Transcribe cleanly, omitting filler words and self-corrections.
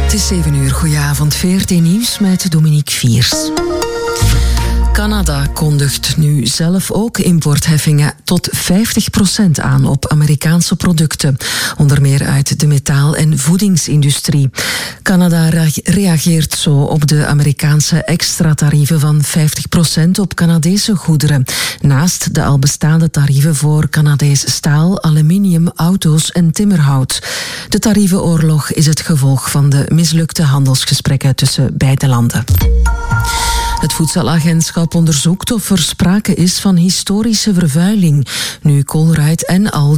Het is 7 uur, goedenavond. VRT Nieuws met Dominique Viers. Canada kondigt nu zelf ook importheffingen tot 50% aan op Amerikaanse producten. Onder meer uit de metaal- en voedingsindustrie. Canada reageert zo op de Amerikaanse extra-tarieven van 50% op Canadese goederen. Naast de al bestaande tarieven voor Canadees staal, aluminium, auto's en timmerhout. De tarievenoorlog is het gevolg van de mislukte handelsgesprekken tussen beide landen. Het Voedselagentschap onderzoekt of er sprake is van historische vervuiling, nu Colruyt en Aldi